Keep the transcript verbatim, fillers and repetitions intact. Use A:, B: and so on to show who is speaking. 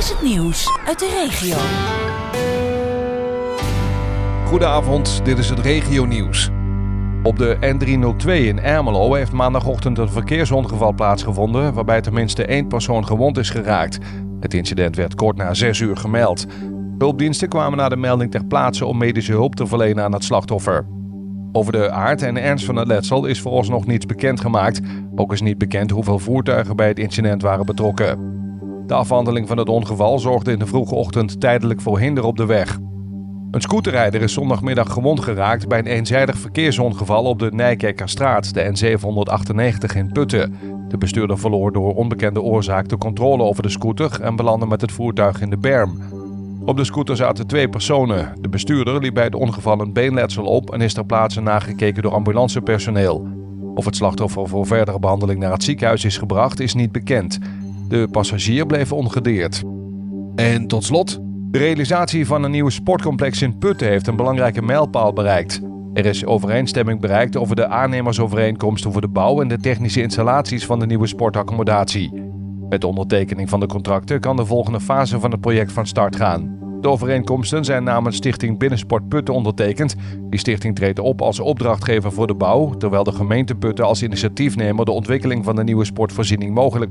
A: is het nieuws uit de regio.
B: Goedenavond, dit is het regionieuws. Op de N driehonderdtwee in Ermelo heeft maandagochtend een verkeersongeval plaatsgevonden waarbij tenminste één persoon gewond is geraakt. Het incident werd kort na zes uur gemeld. Hulpdiensten kwamen na de melding ter plaatse om medische hulp te verlenen aan het slachtoffer. Over de aard en ernst van het letsel is vooralsnog niets bekendgemaakt. Ook is niet bekend hoeveel voertuigen bij het incident waren betrokken. De afhandeling van het ongeval zorgde in de vroege ochtend tijdelijk voor hinder op de weg. Een scooterrijder is zondagmiddag gewond geraakt bij een eenzijdig verkeersongeval op de Nijkerkerstraat, de N zevenhonderdachtennegentig in Putten. De bestuurder verloor door onbekende oorzaak de controle over de scooter en belandde met het voertuig in de berm. Op de scooter zaten twee personen. De bestuurder liep bij het ongeval een beenletsel op en is ter plaatse nagekeken door ambulancepersoneel. Of het slachtoffer voor verdere behandeling naar het ziekenhuis is gebracht, is niet bekend. De passagier bleef ongedeerd. En tot slot, de realisatie van een nieuw sportcomplex in Putten heeft een belangrijke mijlpaal bereikt. Er is overeenstemming bereikt over de aannemersovereenkomsten voor de bouw en de technische installaties van de nieuwe sportaccommodatie. Met de ondertekening van de contracten kan de volgende fase van het project van start gaan. De overeenkomsten zijn namens Stichting Binnensport Putten ondertekend. Die stichting treedt op als opdrachtgever voor de bouw, terwijl de gemeente Putten als initiatiefnemer de ontwikkeling van de nieuwe sportvoorziening mogelijk